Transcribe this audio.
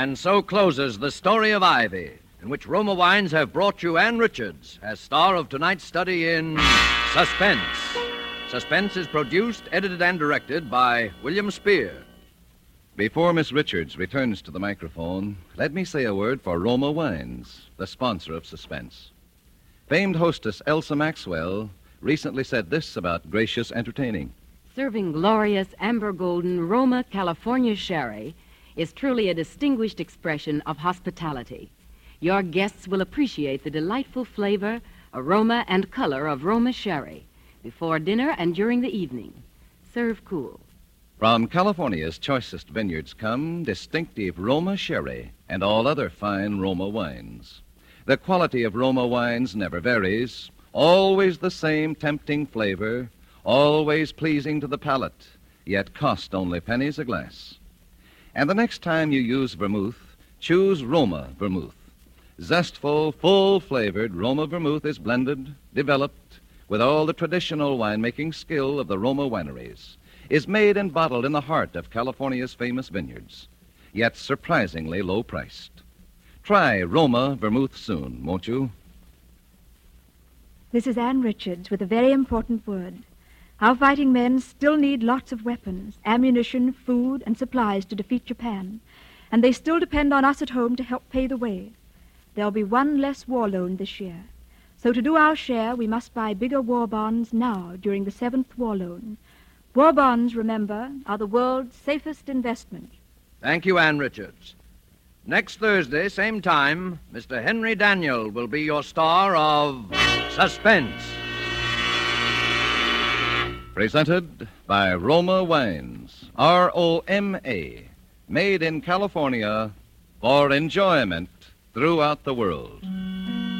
And so closes The Story of Ivy, in which Roma Wines have brought you Ann Richards as star of tonight's study in Suspense. Suspense is produced, edited, and directed by William Spear. Before Miss Richards returns to the microphone, let me say a word for Roma Wines, the sponsor of Suspense. Famed hostess Elsa Maxwell recently said this about gracious entertaining. Serving glorious amber golden Roma California sherry is truly a distinguished expression of hospitality. Your guests will appreciate the delightful flavor, aroma, and color of Roma sherry before dinner and during the evening. Serve cool. From California's choicest vineyards come distinctive Roma sherry and all other fine Roma wines. The quality of Roma wines never varies, always the same tempting flavor, always pleasing to the palate, yet cost only pennies a glass. And the next time you use vermouth, choose Roma vermouth. Zestful, full-flavored Roma vermouth is blended, developed, with all the traditional winemaking skill of the Roma wineries, is made and bottled in the heart of California's famous vineyards, yet surprisingly low-priced. Try Roma vermouth soon, won't you? This is Ann Richards with a very important word. Our fighting men still need lots of weapons, ammunition, food, and supplies to defeat Japan, and they still depend on us at home to help pay the way. There'll be one less war loan this year. So to do our share, we must buy bigger war bonds now during the 7th war loan. War bonds, remember, are the world's safest investment. Thank you, Ann Richards. Next Thursday, same time, Mr. Henry Daniel will be your star of Suspense. Presented by Roma Wines, R-O-M-A, made in California for enjoyment throughout the world.